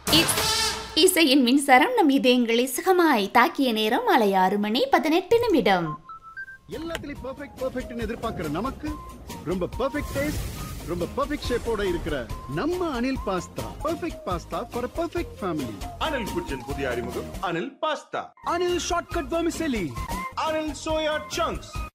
இ- இசையின் மின்சாரம் நம் இதயங்களை சுகமாய் தாக்கிய நேரம் மாலை 6:18. எல்லாத்துலயும் பெர்ஃபெக்ட்னு எதிர்பார்க்கிற நமக்கு ரொம்ப பெர்ஃபெக்ட் டேஸ்ட், ரொம்ப பெர்ஃபெக்ட் ஷேப்போட இருக்கிற நம்ம Anil pasta perfect pasta for perfect family. Anil குச்சின் புதிய அறிமுகம் Anil pasta. Anil shortcut vermicelli. Anil soya chunks.